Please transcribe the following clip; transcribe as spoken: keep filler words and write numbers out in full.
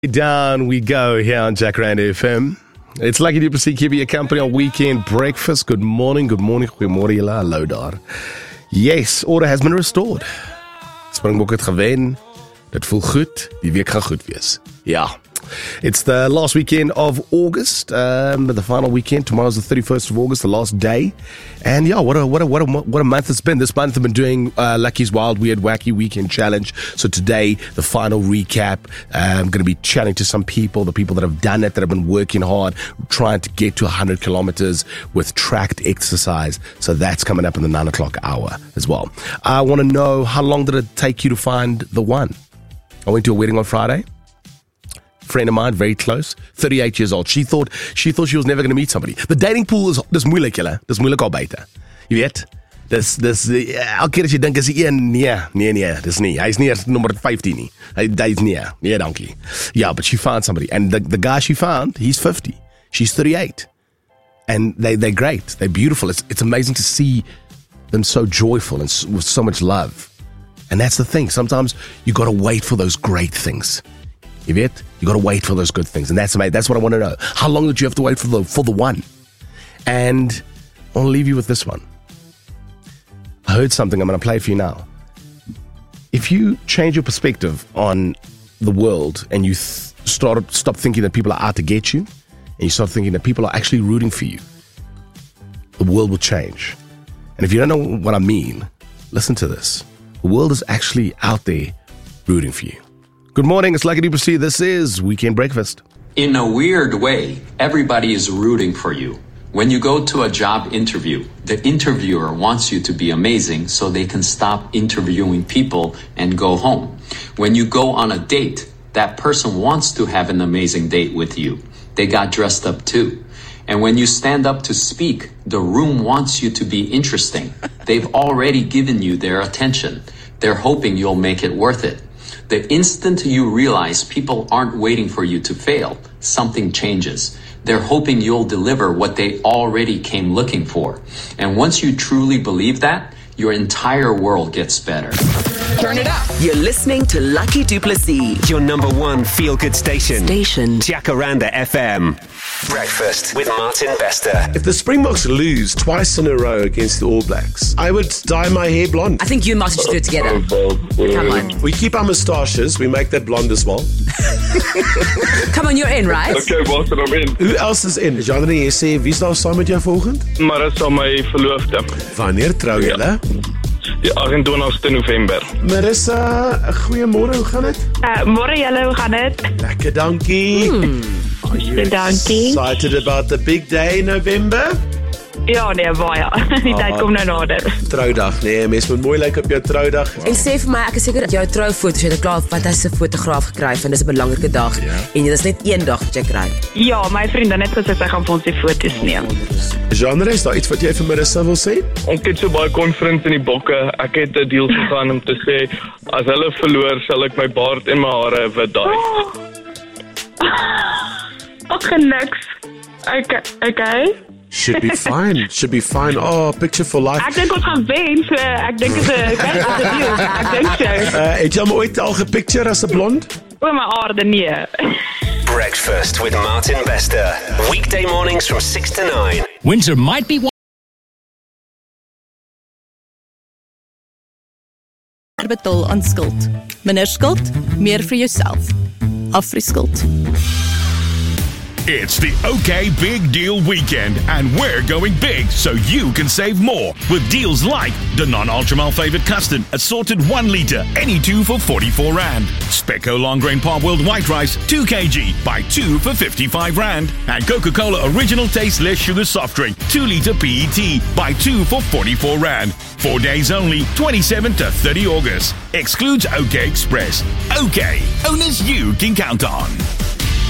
Down we go here on Jacaranda F M. It's Lucky Du Plessis keeping your company on weekend breakfast. Good morning, good morning, goeiemorgen julle, hallo daar. Yes, order has been restored. Springbok het gewen. Dit voel goed. Die week gaan goed wees. Ja. It's the last weekend of August, um, the final weekend. Tomorrow's the thirty-first of August, the last day. And yeah, what a what a what a what a month it's been. This month I've been doing uh, Lucky's Wild Weird Wacky Weekend Challenge. So today, the final recap. Uh, I'm going to be chatting to some people, the people that have done it, that have been working hard, trying to get to one hundred kilometers with tracked exercise. So that's coming up in the nine o'clock hour as well. I want to know, how long did it take you to find the one? I went to a wedding on Friday. Friend of mine, very close, thirty-eight years old. She thought she thought she was never going to meet somebody. The dating pool is dis moeilik, julle. Dis moeilik al buite. Jy weet, dis dis elke keer as jy dink is die een, nee, nee, nee, dis nie. Hy's nie eers nommer fifteen nie. Hy hy's nie. Nee, dankie. Yeah, but she found somebody, and the the guy she found, he's fifty. She's thirty-eight. And they they're great. They're beautiful. It's it's amazing to see them so joyful and so, with so much love. And that's the thing. Sometimes you got to wait for those great things. You weet? You got to wait for those good things, and that's amazing. That's what I want to know. How long did you have to wait for the for the one? And I want to leave you with this one. I heard something. I'm going to play it for you now. If you change your perspective on the world and you th- start stop thinking that people are out to get you, and you start thinking that people are actually rooting for you, the world will change. And if you don't know what I mean, listen to this. The world is actually out there rooting for you. Good morning, it's Lucky Du Plessis. This is Weekend Breakfast. In a weird way, everybody is rooting for you. When you go to a job interview, the interviewer wants you to be amazing so they can stop interviewing people and go home. When you go on a date, that person wants to have an amazing date with you. They got dressed up too. And when you stand up to speak, the room wants you to be interesting. They've already given you their attention. They're hoping you'll make it worth it. The instant you realize people aren't waiting for you to fail, something changes. They're hoping you'll deliver what they already came looking for. And once you truly believe that, your entire world gets better. Turn it up. You're listening to Lucky Du Plessis, your number one feel-good station. Station. Jacaranda F M. Breakfast with Martin Bester. If the Springboks lose twice in a row against the All Blacks, I would dye my hair blonde. I think you and Martin should do it together. Come on. We keep our moustaches, we make that blonde as well. Come on, you're in, right? Okay, Martin, I'm in. Who else is in? Jandre, jy sê, wie's daar saam met jou volgend? Marissa, my verloofde. Wanneer trou julle? Die agt-en-twintigste November. Marissa, goeiemôre, hoe gaan dit? Uh, môre julle, hoe gaan dit? Lekker, dankie. Hmm. Are you Dankie. excited about the big day in November? Ja, nee, baie. Die tyd kom nou nader. Troudag, nee, mens moet mooi lyk op jou troudag. En sê vir my, ek is seker dat jou troufoto's, jy het 'n klaar fantastiese fotograaf gekry van dis 'n belangrike dag. Ja. En dit is net een dag wat jy kry. Ja, my vriendin het gesê sy gaan vir ons die foto's neem. Genre, is daar iets wat jy vir Marissa wil sê? Ek het so baie confidence in die bokke. Ek het 'n deal gegaan om te sê, as hulle verloor, sal ek my baard en my hare wit dye. Ag, niks. Okay, okay. Should be fine. Should be fine. Oh, picture for life. Ek dink ons gaan wen, so ek dink dit is 'n deal. Ek dink so. Uh, het jy hom ooit al gepicture as 'n blond? O, my aarde, nee. Breakfast with Martin Bester. Weekday mornings from six to nine. Winter might be betaal aan skuld. Minder skuld, meer vir jouself. Afriskuld. It's the OK Big Deal Weekend, and we're going big so you can save more with deals like the non-Ultra Malfavourite Custard, assorted one litre, any two for forty-four rand. Specco Long Grain Parboiled White Rice, two kilograms, buy two for fifty-five rand. And Coca-Cola Original Taste Less Sugar Soft Drink, two litre P E T, buy two for forty-four rand. Four days only, twenty-seventh to thirtieth August. Excludes OK Express. OK, owners you can count on.